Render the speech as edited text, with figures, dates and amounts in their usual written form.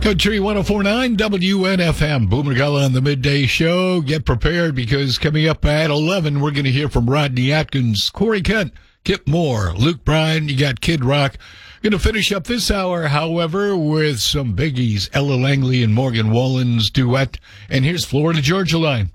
Country 104.9 WNFM. Boomer Gullah on the midday show. Get prepared because coming up at 11, we're going to hear from Rodney Atkins, Corey Kent, Kip Moore, Luke Bryan. You got Kid Rock. Going to finish up this hour, however, with some biggies. Ella Langley and Morgan Wallen's duet. And here's Florida Georgia Line.